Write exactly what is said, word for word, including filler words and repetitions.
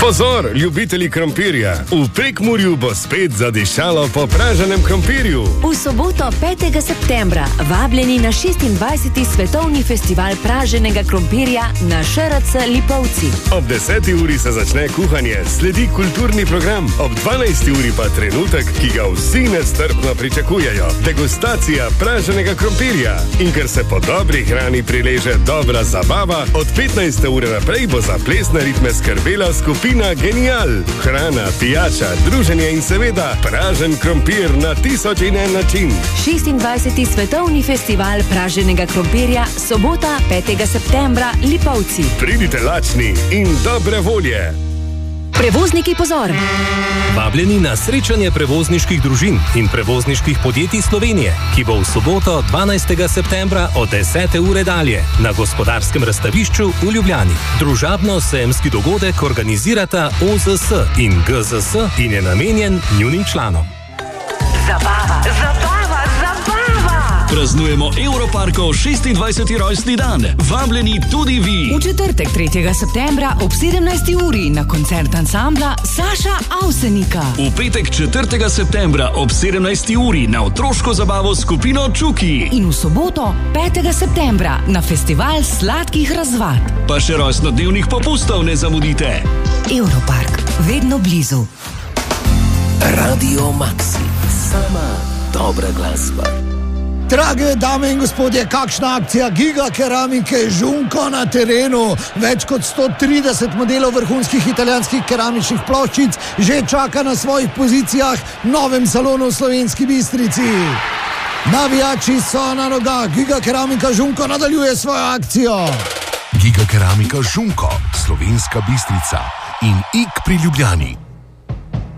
Pozor, ljubitelji krompirja! V Prekmurju bo spet zadišalo po praženem krompirju. V soboto petega septembra vabljeni na šestindvajseti svetovni festival praženega krompirja na Š R C Lipovci. Ob deseti uri se začne kuhanje, sledi kulturni program, ob dvanajsti uri pa trenutek, ki ga vsi nestrpno pričakujejo. Degustacija praženega krompirja. In ker se po dobri hrani prileže dobra zabava, od petnajste ure naprej bo za plesne ritme skrbela skupina Genial. Hrana, pijača, druženje in seveda pražen krompir na tisoč in en način. šestindvajseti svetovni festival praženega krompirja, sobota petega septembra, Lipovci. Pridite lačni in dobre volje. Prevozniki, pozor! Vabljeni na srečanje prevozniških družin in prevozniških podjetij Slovenije, ki bo v soboto dvanajstega septembra od desete ure dalje na Gospodarskem razstavišču v Ljubljani. Družabno-sejemski dogodek organizirata O Z S in G Z S in je namenjen njunim članom. Zabava, zabava, zabava! Praznujemo Europarkov šestindvajseti rojstni dan. Vabljeni tudi vi. V četrtek tretjega septembra ob sedemnajsti uri na koncert ansambla Saša Avsenika. V petek četrtega septembra ob sedemnajsti uri na otroško zabavo skupino Čuki. In v soboto petega septembra na festival sladkih razvad. Pa še rojstnodnevnih popustov ne zamudite. Europark, vedno blizu. Radio Maxi, sama dobra glasba. Drage dame in gospodje, kakšna akcija Giga Keramike Žunko na terenu. Več kot sto trideset modelov vrhunskih italijanskih keramičnih ploščic že čaka na svojih pozicijah v novem salonu v Slovenski Bistrici. Navijači so na nogah, Giga Keramika Žunko nadaljuje svojo akcijo. Giga Keramika Žunko, Slovenska Bistrica in I K pri Ljubljani.